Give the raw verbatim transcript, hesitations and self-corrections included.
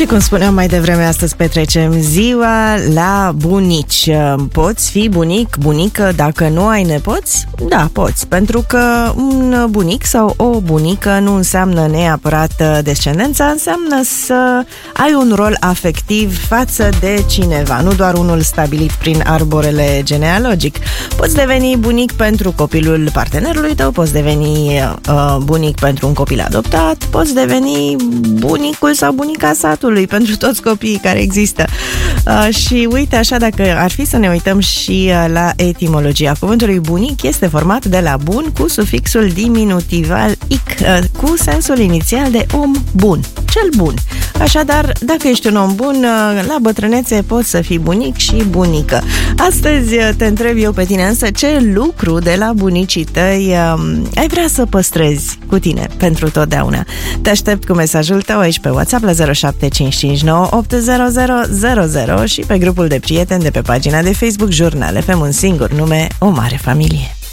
Și cum spuneam mai devreme, astăzi petrecem ziua la bunici. Poți fi bunic, bunică dacă nu ai nepoți? Da, poți, pentru că un bunic sau o bunică nu înseamnă neapărat descendența, înseamnă să ai un rol afectiv față de cineva, nu doar unul stabilit prin arborele genealogic. Poți deveni bunic pentru copilul partenerului tău, poți deveni uh, bunic pentru un copil adoptat, poți deveni bunicul sau bunica satului pentru toți copiii care există. Uh, și uite așa, dacă ar fi să ne uităm și uh, la etimologia cuvântului bunic, este format de la bun cu sufixul diminutival ic, uh, cu sensul inițial de om bun, cel bun. Așadar, dacă ești un om bun, uh, la bătrânețe poți să fii bunic și bunică. Astăzi uh, te întreb eu pe tine însă, ce lucru de la bunicii tăi uh, ai vrea să păstrezi cu tine pentru totdeauna? Te aștept cu mesajul tău aici pe WhatsApp la zero șapte cinci cinci nouă opt zero zero zero zero și pe grupul de prieteni de pe pagina de Facebook Jurnal F M, un singur nume, o mare familie.